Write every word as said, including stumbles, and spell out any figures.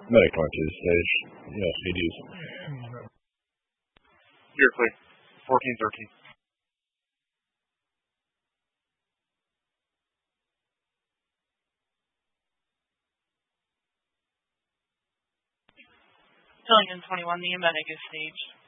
Medic twenty-two stage. Yes, C Ds. You're clear. fourteen thirteen. Filling in twenty-one, the medic is staged.